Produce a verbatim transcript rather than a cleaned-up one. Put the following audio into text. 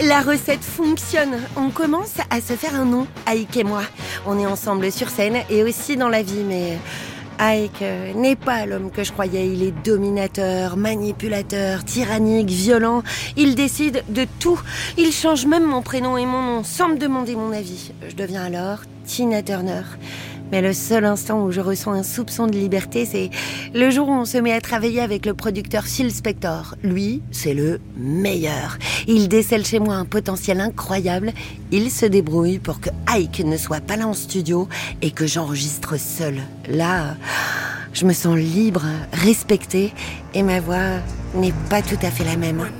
La recette fonctionne. On commence à se faire un nom, Ike et moi. On est ensemble sur scène et aussi dans la vie, mais Ike euh, n'est pas l'homme que je croyais. Il est dominateur, manipulateur, tyrannique, violent. Il décide de tout. Il change même mon prénom et mon nom sans me demander mon avis. Je deviens alors Tina Turner. Mais le seul instant où je ressens un soupçon de liberté, c'est le jour où on se met à travailler avec le producteur Phil Spector. Lui, c'est le meilleur. Il décèle chez moi un potentiel incroyable. Il se débrouille pour que Ike ne soit pas là en studio et que j'enregistre seule. Là, je me sens libre, respectée et ma voix n'est pas tout à fait la même.